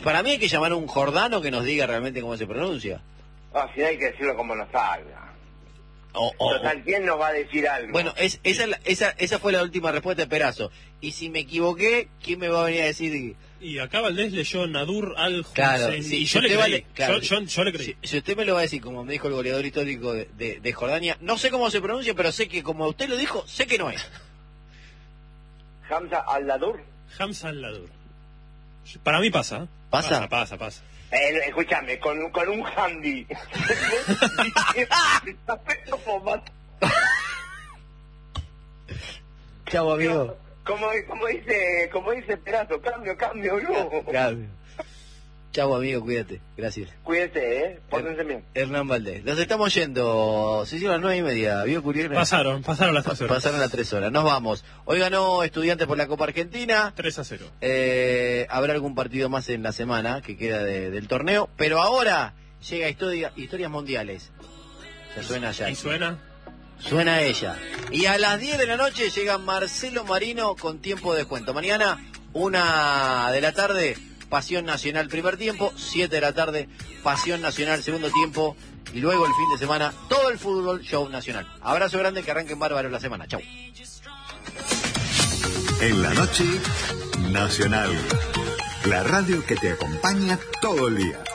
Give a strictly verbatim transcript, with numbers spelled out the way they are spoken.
Para mí hay que llamar a un jordano que nos diga realmente cómo se pronuncia. Ah, si hay que decirlo como nos salga. O, o, Total, ¿quién nos va a decir algo? Bueno, es, esa, esa, esa fue la última respuesta de Perazo. Y si me equivoqué, ¿quién me va a venir a decir? Y acá Valdés leyó Nadur al Hussein. Claro, sí, y yo le usted creí. vale, claro, yo, yo, yo le creí. Si, si usted me lo va a decir, como me dijo el goleador histórico de, de, de Jordania, no sé cómo se pronuncia, pero sé que como usted lo dijo, sé que no es. Hamza al-Ladur. Hamza al-Ladur. Para mí pasa. ¿Pasa? Pasa, pasa, pasa. Eh, escúchame, con, con un handy. Chau, amigo. Como, como dice, como dice Perazo, cambio, cambio, no. Cambio. Chau, amigo, cuídate. Gracias. Cuídese, eh. Pórtense bien. Hernán Valdés. Nos estamos yendo. Se hicieron las nueve y media. ¿Vio, Curiel? Pasaron, pasaron las tres horas. Pasaron las tres horas. Nos vamos. Hoy ganó Estudiantes por la Copa Argentina. tres a cero. Eh, habrá algún partido más en la semana que queda de, del torneo. Pero ahora llega historia, Historias Mundiales. Se suena ya. ¿Y suena? Suena ella. Y a las diez de la noche llega Marcelo Marino con tiempo de descuento. Mañana, una de la tarde, Pasión Nacional primer tiempo. siete de la tarde, Pasión Nacional segundo tiempo. Y luego el fin de semana, todo el fútbol, show nacional. Abrazo grande, que arranquen bárbaro la semana. Chau. En la noche, Nacional. La radio que te acompaña todo el día.